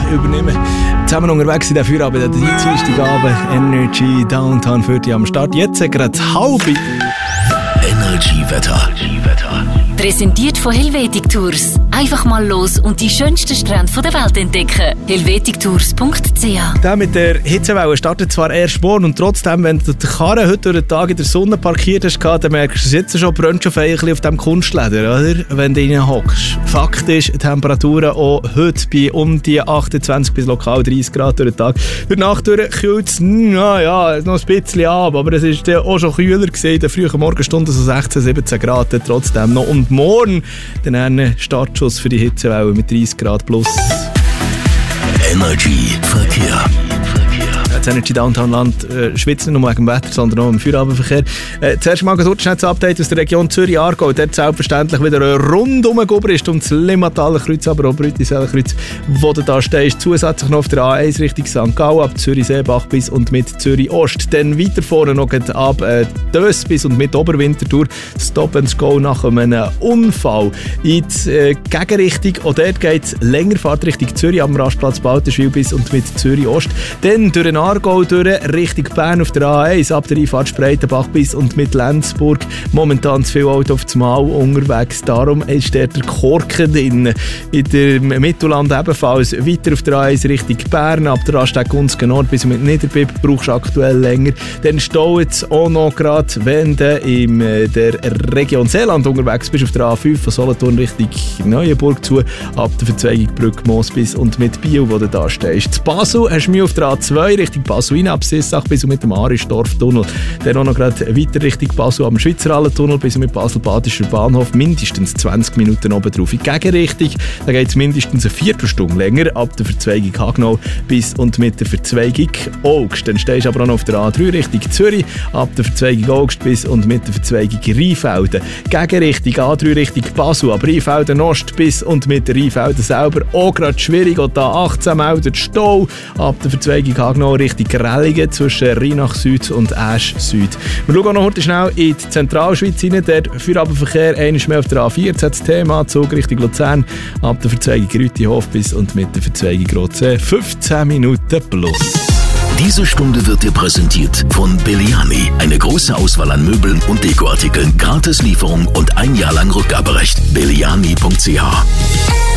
übernehmen. Zusammen unterwegs in der Feierabend, der Dienstagabend. Energy Downtown für dich am Start. Jetzt gerade halbe. Energy-Wetter. Präsentiert von Helvetic Tours. Einfach mal los und die schönsten Strände der Welt entdecken. helvetictours.ch. Der mit der Hitzewelle startet zwar erst morgen und trotzdem, wenn du die Karre heute durch den Tag in der Sonne parkiert hast, dann merkst du es jetzt schon, brennt schon feierlich auf dem Kunstleder, oder? Wenn du rein hockst. Fakt ist, die Temperaturen auch heute bei um die 28 bis lokal 30 Grad durch den Tag. Durch die Nacht kühlt es, noch ein bisschen ab, aber es war auch schon kühler gewesen, in den frühen Morgenstunden so 16, 17 Grad trotzdem noch. Und morgen dann Startschuss für die Hitzewelle mit 30 Grad plus. Energy Verkehr. Das Energy Downtown Land schwitzt nicht nur wegen dem Wetter, sondern auch im Feierabendverkehr. Zuerst mal ein kurzes Update aus der Region Zürich-Aargau. Dort selbstverständlich wieder ein rundum ist um das Limmataler Kreuz, aber auch Brütiseler Kreuz, wo du da stehst. Zusätzlich noch auf der A1 Richtung St. Gallen, ab Zürich-Seebach bis und mit Zürich-Ost. Dann weiter vorne noch ab Döss bis und mit Oberwinterthur. Stop and Go nach einem Unfall in die Gegenrichtung. Und dort geht es länger Fahrt Richtung Zürich am Rastplatz Balterschwil bis und mit Zürich-Ost. Dann durch den Aargau durch, Richtung Bern auf der A1, ab der Einfahrt Spreitenbach bis und mit Lenzburg. Momentan zu viel Auto auf das Mal unterwegs. Darum ist der Korken drin. In dem Mittelland ebenfalls weiter auf der A1 Richtung Bern, ab der Raststätte Gunzgen Nord bis mit Niederbipp brauchst du aktuell länger. Dann staut es auch noch gerade, wenn du in der Region Seeland unterwegs bist, auf der A5 von Solothurn Richtung Neuenburg zu, ab der Verzweigung Brücke Moos bis und mit Biel, wo du da stehst. Zu Basel hast du mich auf der A2 Richtung Basel rein, ab Sissach bis und mit dem Aristorf-Tunnel. Dann auch noch gerade weiter Richtung Basel am Schweizer Hallentunnel bis und mit Basel-Badischer Bahnhof. Mindestens 20 Minuten oben drauf. In die Gegenrichtung, da geht es mindestens eine Viertelstunde länger, ab der Verzweigung Hagnau bis und mit der Verzweigung Augst. Dann stehst du aber auch noch auf der A3 Richtung Zürich, ab der Verzweigung Augst bis und mit der Verzweigung Rheinfelden. Gegenrichtung A3 Richtung Basel, ab Rheinfelden Ost bis und mit der Rheinfelden selber auch gerade schwierig. Und da 18 meldet Stau, ab der Verzweigung Hagnau Richtung Rellingen zwischen Rheinach Süd und Asch Süd. Wir schauen noch heute schnell in die Zentralschweiz rein. Der Feierabendverkehr, einmal mehr auf der A4, das Thema, Zug Richtung Luzern, ab der Verzweigung Rütihof bis und mit der Verzweigung Rotzee 15 Minuten plus. Diese Stunde wird dir präsentiert von Belliani. Eine große Auswahl an Möbeln und Dekoartikeln, Gratislieferung und ein Jahr lang Rückgaberecht. Belliani.ch